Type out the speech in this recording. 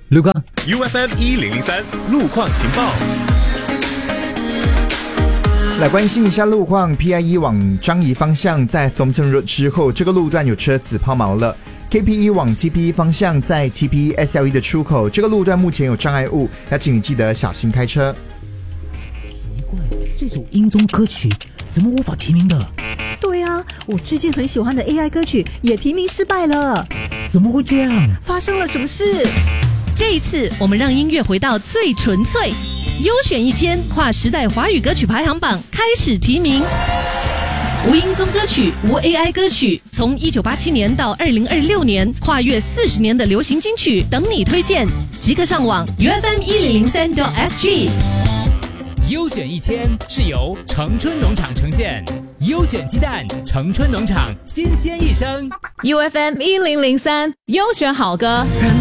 路况 UFM 1003路况情报。 来关心一下路况 ，PIE 往樟宜方向在 Thompson Road 之后，这个路段有车子抛锚了。KPE 往 TPE 方向在 TPE SLE 的出口，这个路段目前有障碍物，要请你记得小心开车。 奇怪，这首英中歌曲怎么无法提名的？ 对啊，我最近很喜欢的 AI 歌曲也提名失败了， 怎么会这样？ 发生了什么事？ 这一次，我们让音乐回到最纯粹，优选1000跨时代华语歌曲排行榜开始提名。无音综歌曲、无 AI 歌曲，从1987年到2026年，跨越40年的流行金曲等你推荐，即刻上网 UFM1003.SG。 优选1000是由城春农场呈现，优选鸡蛋，城春农场新鲜一生。 UFM1003优选好歌。